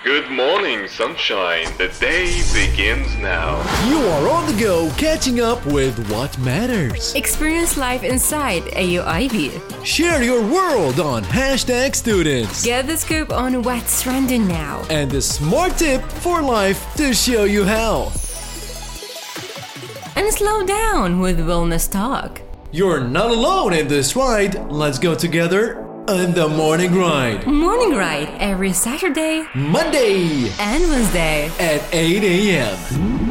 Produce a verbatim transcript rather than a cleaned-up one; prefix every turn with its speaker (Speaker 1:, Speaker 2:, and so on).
Speaker 1: Good morning, sunshine. The day begins now.
Speaker 2: You are on the go, catching up with what matters.
Speaker 3: Experience life inside A U I B.
Speaker 2: Share your world on hashtag students.
Speaker 3: Get the scoop on what's trending now.
Speaker 2: And a smart tip for life to show you how.
Speaker 3: And slow down with wellness talk.
Speaker 2: You're not alone in this ride. Let's go together on the Morning Ride.
Speaker 3: Morning Ride every Saturday,
Speaker 2: Monday
Speaker 3: and Wednesday
Speaker 2: at eight a.m.